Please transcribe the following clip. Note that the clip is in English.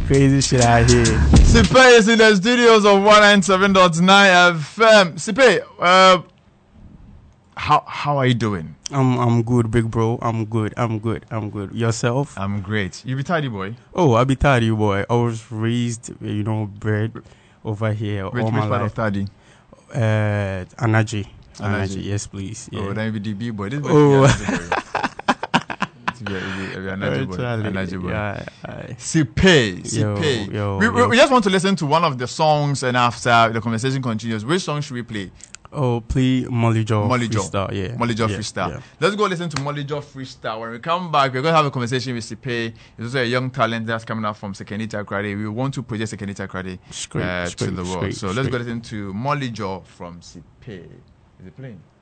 Crazy shit out here. Sipe is in the studios of 197.9 FM. Sipe, how are you doing? I'm good, big bro. I'm good. Yourself? I'm great. You be tidy boy? Oh, I be tidy boy. I was raised, bred over here Which all my part life. of tidy? Anaji. Yes, please. Yeah. Oh, then you be DB boy. This boy Anaji boy. Yeah. Sipe. We just want to listen to one of the songs, and after the conversation continues, which song should we play? Oh, play Molly Joe Freestyle. Yeah. Molly Joe Freestyle. Yeah. Let's go listen to Molly Joe Freestyle. When we come back, we're going to have a conversation with Sipe. He's also a young talent that's coming out from Sekenita Krade. We want to project Sekenita Krade to the world. So let's go listen to Molly Joe from Sipe. Is it playing?